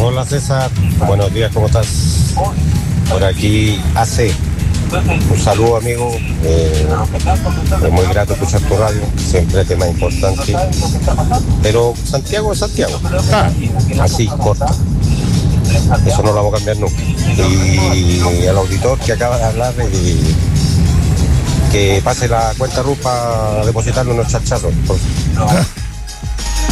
Hola César, buenos días, ¿cómo estás? Por aquí AC. Un saludo amigo, es muy grato escuchar tu radio, siempre temas importantes, pero Santiago es Santiago, así, corto, eso no lo vamos a cambiar nunca. Y el auditor que acaba de hablar, que pase la cuenta RUP para depositarle unos chachazos, por favor.